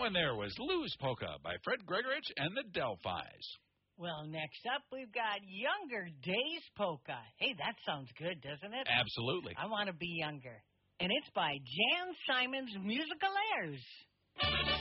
one there was Lose Polka by Fred Gregorich and the Delphis. Well, next up, we've got Younger Days Polka. Hey, that sounds good, doesn't it? Absolutely. I want to be younger. And it's by Jan Simon's Musical Airs.